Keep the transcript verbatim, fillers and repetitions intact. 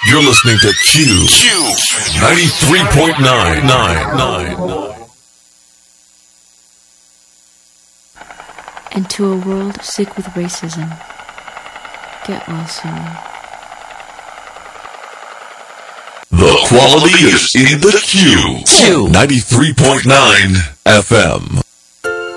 You're listening to Q. Q. ninety-three point nine nine. Into a world sick with racism. Get well soon. The quality is in the Q. Q. ninety-three point nine F M.